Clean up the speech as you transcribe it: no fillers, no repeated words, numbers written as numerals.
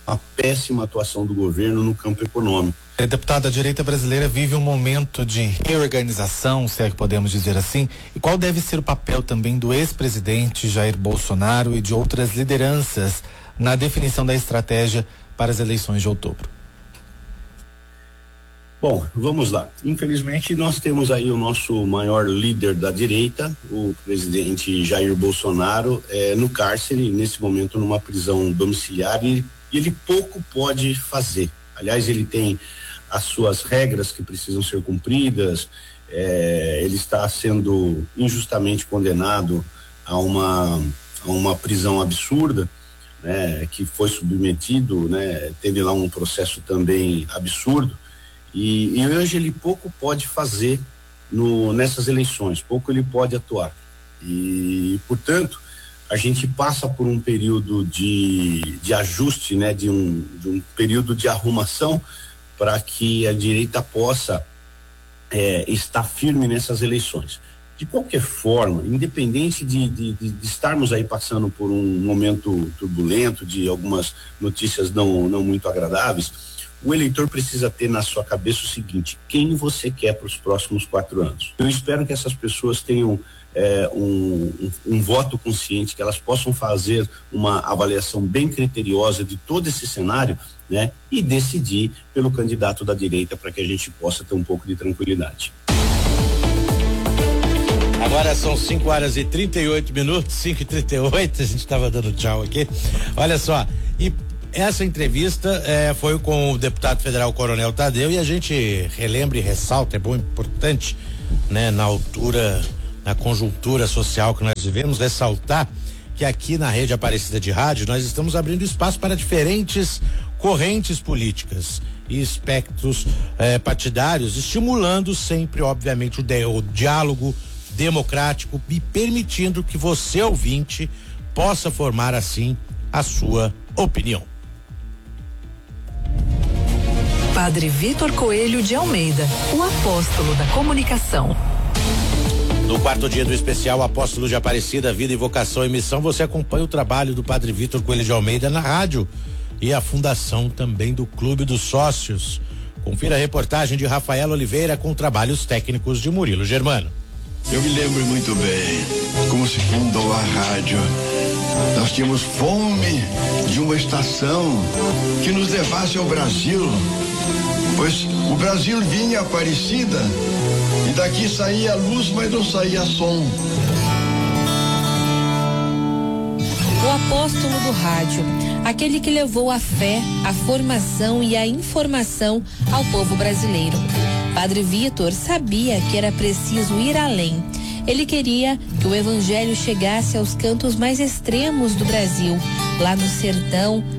uma péssima atuação do governo no campo econômico. Deputado, a direita brasileira vive um momento de reorganização, se é que podemos dizer assim, e qual deve ser o papel também do ex-presidente Jair Bolsonaro e de outras lideranças na definição da estratégia para as eleições de outubro? Bom, vamos lá. Infelizmente, nós temos aí o nosso maior líder da direita, o presidente Jair Bolsonaro, no cárcere, nesse momento numa prisão domiciliar, e ele pouco pode fazer. Aliás, ele tem as suas regras que precisam ser cumpridas, ele está sendo injustamente condenado a uma prisão absurda, né, que foi submetido, né, teve lá um processo também absurdo, e hoje ele pouco pode fazer nessas eleições, pouco ele pode atuar, e portanto a gente passa por um período de ajuste, né, de um período de arrumação para que a direita possa estar firme nessas eleições. De qualquer forma, independente de estarmos aí passando por um momento turbulento, de algumas notícias não muito agradáveis, o eleitor precisa ter na sua cabeça o seguinte: quem você quer para os próximos 4 anos? Eu espero que essas pessoas tenham um voto consciente, que elas possam fazer uma avaliação bem criteriosa de todo esse cenário, né, e decidir pelo candidato da direita para que a gente possa ter um pouco de tranquilidade. Agora são 5h38, 5h38, a gente estava dando tchau aqui. Olha só, e essa entrevista foi com o deputado federal Coronel Tadeu, e a gente relembra e ressalta, é bom, importante, né, na altura, na conjuntura social que nós vivemos, ressaltar que aqui na Rede Aparecida de Rádio nós estamos abrindo espaço para diferentes correntes políticas e espectros partidários, estimulando sempre, obviamente, o diálogo democrático e permitindo que você, ouvinte, possa formar assim a sua opinião. Padre Vitor Coelho de Almeida, o apóstolo da comunicação. No 4º dia do especial Apóstolo de Aparecida, Vida e Vocação e Missão, você acompanha o trabalho do Padre Vitor Coelho de Almeida na rádio e a fundação também do Clube dos Sócios. Confira a reportagem de Rafael Oliveira com trabalhos técnicos de Murilo Germano. Eu me lembro muito bem como se fundou a rádio. Nós tínhamos fome de uma estação que nos levasse ao Brasil, pois o Brasil vinha Aparecida e daqui saía luz, mas não saía som. O apóstolo do rádio, aquele que levou a fé, a formação e a informação ao povo brasileiro. Padre Vitor sabia que era preciso ir além. Ele queria que o evangelho chegasse aos cantos mais extremos do Brasil, lá no sertão,